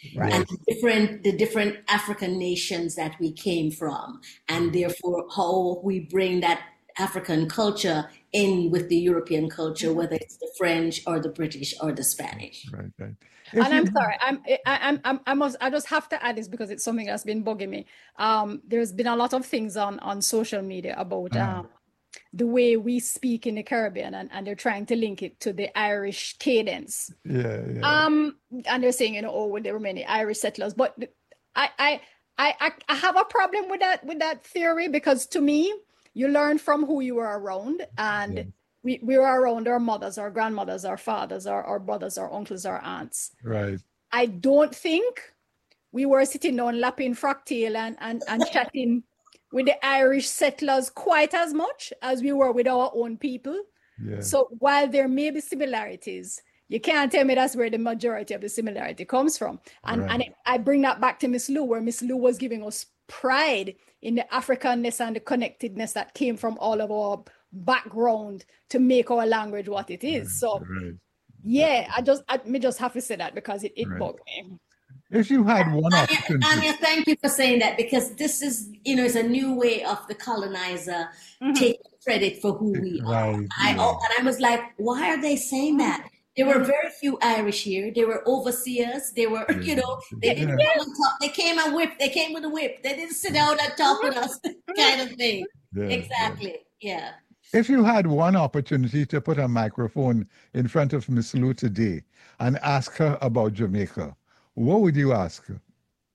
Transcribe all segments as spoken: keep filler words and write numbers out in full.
right. and the different, the different African nations that we came from, and therefore how we bring that African culture in with the European culture, whether it's the French or the British or the Spanish. Right, right. If and you... I'm sorry, I'm, I, I'm, I must, I just have to add this because it's something that's been bugging me. Um, there's been a lot of things on on social media about uh-huh. um, the way we speak in the Caribbean, and, and they're trying to link it to the Irish cadence. Yeah, yeah. Um, and they're saying, you know, oh, well, there were many Irish settlers, but I, I, I, I have a problem with that with that theory, because to me, you learn from who you are around, and yeah. we, we were around our mothers, our grandmothers, our fathers, our, our brothers, our uncles, our aunts. Right. I don't think we were sitting down lapping fractal and, and, and chatting with the Irish settlers quite as much as we were with our own people. Yeah. So while there may be similarities, you can't tell me that's where the majority of the similarity comes from. And, right. and it, I bring that back to Miss Lou, where Miss Lou was giving us pride in the Africanness and the connectedness that came from all of our background to make our language what it is. So, right. yeah, I just, I me just have to say that because it, it right. bugged me. If you had one Anya, opportunity. Anya, thank you for saying that, because this is, you know, it's a new way of the colonizer mm-hmm. taking credit for who we right. are. I, yeah. and I was like, why are they saying that? There were very few Irish here. They were overseers. They were, yeah. you know, they didn't yeah. come and talk. They came and whipped. They came with a whip. They didn't sit down and talk with us, kind of thing. Yeah. Exactly. Yeah. If you had one opportunity to put a microphone in front of Miss Lou today and ask her about Jamaica, what would you ask her?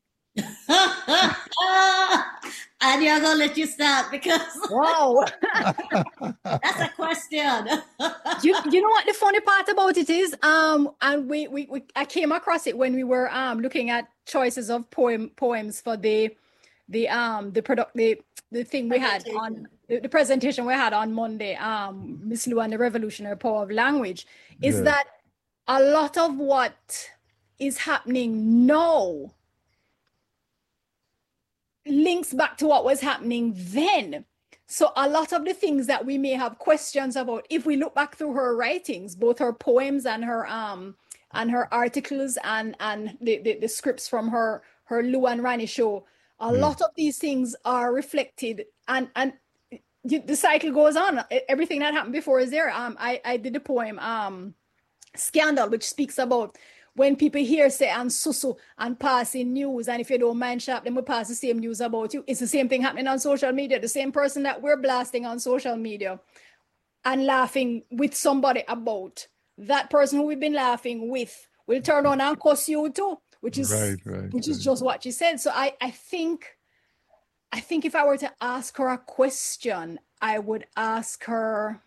And I'm gonna let you start, because wow, that's a question. you you know what the funny part about it is, um, and we, we we I came across it when we were um looking at choices of poem poems for the the um the product the the thing we had on the, the presentation we had on Monday, um Miss Lou and the Revolutionary Power of Language, is yeah. that a lot of what is happening now links back to what was happening then. So a lot of the things that we may have questions about, if we look back through her writings, both her poems and her um and her articles and and the, the, the scripts from her her Lou and Rani show, a mm. lot of these things are reflected, and and the cycle goes on. Everything that happened before is there. Um, I I did the poem um Scandal, which speaks about when people hear say and susu and passing news, and if you don't mind sharp, then we pass the same news about you. It's the same thing happening on social media. The same person that we're blasting on social media and laughing with somebody about, that person who we've been laughing with will turn on and cuss you too, which is right, right, which right. is just what she said. So I I think I think if I were to ask her a question, I would ask her,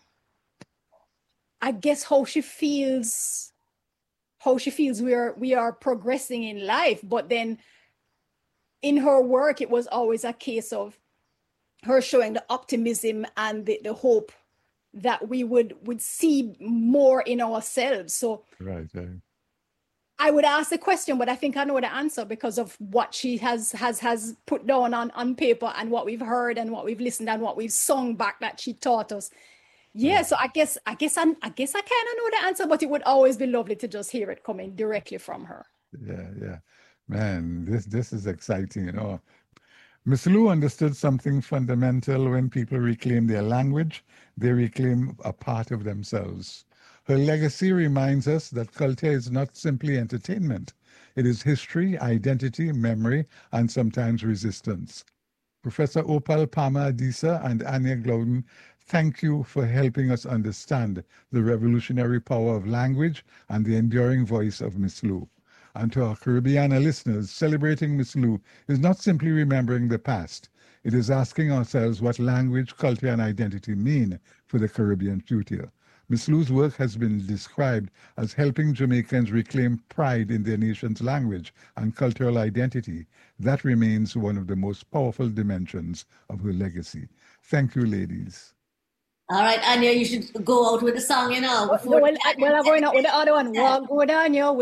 I guess, how she feels. how she feels we are we are progressing in life. But then in her work, it was always a case of her showing the optimism and the, the hope that we would would see more in ourselves. So right, right. I would ask the question, but I think I know the answer because of what she has has has put down on, on paper, and what we've heard and what we've listened and what we've sung back that she taught us. Yeah, so I guess I guess I, I guess I kind of know the answer, but it would always be lovely to just hear it coming directly from her. Yeah, yeah, man, this this is exciting, you know. Miss Lou understood something fundamental. When people reclaim their language, they reclaim a part of themselves. Her legacy reminds us that culture is not simply entertainment. It is history, identity, memory, and sometimes resistance. Professor Opal Palmer-Adisa and Anya Glowden, thank you for helping us understand the revolutionary power of language and the enduring voice of Miss Lou. And to our Caribbeana listeners, celebrating Miss Lou is not simply remembering the past. It is asking ourselves what language, culture, and identity mean for the Caribbean future. Miss Lou's work has been described as helping Jamaicans reclaim pride in their nation's language and cultural identity. That remains one of the most powerful dimensions of her legacy. Thank you, ladies. All right, Anya, you should go out with the song, you know. Before well, well, I'm going out with the other one. Walk, go down, yo.